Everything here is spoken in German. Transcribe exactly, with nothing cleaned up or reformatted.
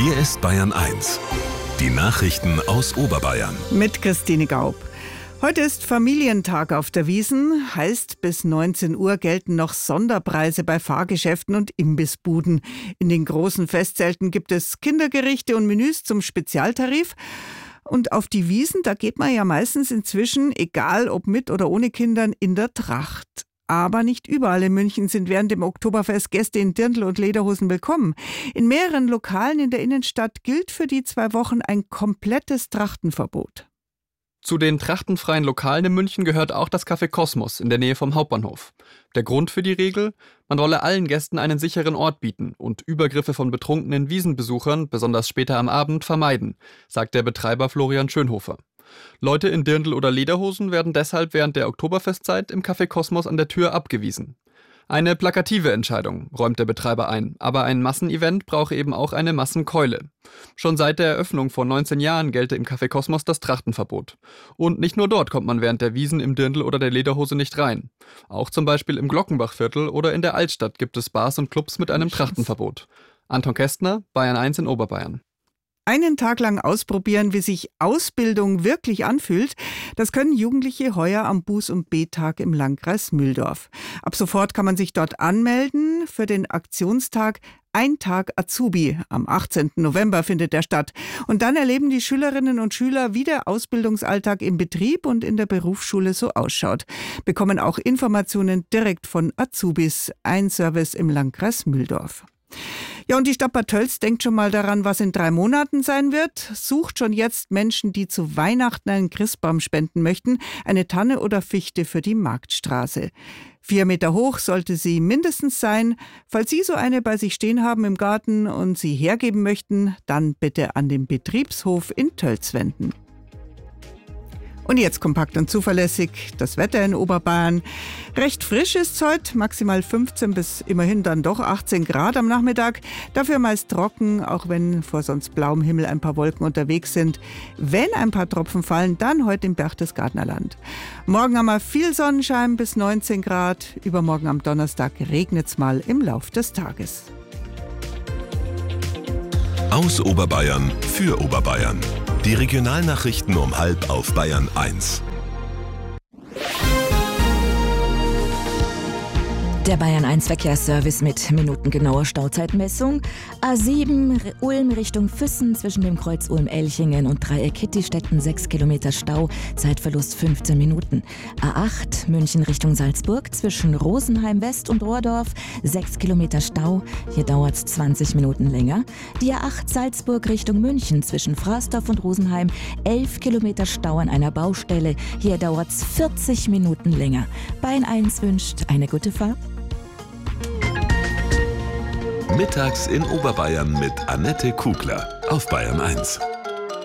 Hier ist Bayern eins. Die Nachrichten aus Oberbayern. Mit Christine Gaub. Heute ist Familientag auf der Wiesn. Heißt, bis neunzehn Uhr gelten noch Sonderpreise bei Fahrgeschäften und Imbissbuden. In den großen Festzelten gibt es Kindergerichte und Menüs zum Spezialtarif. Und auf die Wiesn, da geht man ja meistens inzwischen, egal ob mit oder ohne Kindern, in der Tracht. Aber nicht überall in München sind während dem Oktoberfest Gäste in Dirndl und Lederhosen willkommen. In mehreren Lokalen in der Innenstadt gilt für die zwei Wochen ein komplettes Trachtenverbot. Zu den trachtenfreien Lokalen in München gehört auch das Café Kosmos in der Nähe vom Hauptbahnhof. Der Grund für die Regel? Man wolle allen Gästen einen sicheren Ort bieten und Übergriffe von betrunkenen Wiesenbesuchern, besonders später am Abend, vermeiden, sagt der Betreiber Florian Schönhofer. Leute in Dirndl oder Lederhosen werden deshalb während der Oktoberfestzeit im Café Kosmos an der Tür abgewiesen. Eine plakative Entscheidung, räumt der Betreiber ein, aber ein Massenevent brauche eben auch eine Massenkeule. Schon seit der Eröffnung vor neunzehn Jahren gelte im Café Kosmos das Trachtenverbot. Und nicht nur dort kommt man während der Wiesn im Dirndl oder der Lederhose nicht rein. Auch zum Beispiel im Glockenbachviertel oder in der Altstadt gibt es Bars und Clubs mit einem Trachtenverbot. Anton Kästner, Bayern eins in Oberbayern. Einen Tag lang ausprobieren, wie sich Ausbildung wirklich anfühlt, das können Jugendliche heuer am Buß- und B-Tag im Landkreis Mühldorf. Ab sofort kann man sich dort anmelden für den Aktionstag Ein Tag Azubi. Am achtzehnten November findet der statt. Und dann erleben die Schülerinnen und Schüler, wie der Ausbildungsalltag im Betrieb und in der Berufsschule so ausschaut. Bekommen auch Informationen direkt von Azubis. Ein Service im Landkreis Mühldorf. Ja, und die Stadt Bad Tölz denkt schon mal daran, was in drei Monaten sein wird. Sucht schon jetzt Menschen, die zu Weihnachten einen Christbaum spenden möchten, eine Tanne oder Fichte für die Marktstraße. Vier Meter hoch sollte sie mindestens sein. Falls Sie so eine bei sich stehen haben im Garten und sie hergeben möchten, dann bitte an den Betriebshof in Tölz wenden. Und jetzt kompakt und zuverlässig das Wetter in Oberbayern. Recht frisch ist es heute, maximal fünfzehn bis immerhin dann doch achtzehn Grad am Nachmittag. Dafür meist trocken, auch wenn vor sonst blauem Himmel ein paar Wolken unterwegs sind. Wenn ein paar Tropfen fallen, dann heute im Berchtesgadener Land. Morgen haben wir viel Sonnenschein bis neunzehn Grad. Übermorgen am Donnerstag regnet es mal im Lauf des Tages. Aus Oberbayern für Oberbayern. Die Regionalnachrichten um halb auf Bayern eins. Der Bayern eins Verkehrsservice mit minutengenauer Stauzeitmessung. A sieben Ulm Richtung Füssen zwischen dem Kreuz Ulm-Elchingen und Dreieck Kittistetten sechs Kilometer Stau, Zeitverlust fünfzehn Minuten. A acht München Richtung Salzburg zwischen Rosenheim West und Rohrdorf sechs Kilometer Stau, hier dauert es zwanzig Minuten länger. Die A acht Salzburg Richtung München zwischen Fraßdorf und Rosenheim elf Kilometer Stau an einer Baustelle, hier dauert es vierzig Minuten länger. Bayern eins wünscht eine gute Fahrt. Mittags in Oberbayern mit Annette Kugler auf Bayern eins.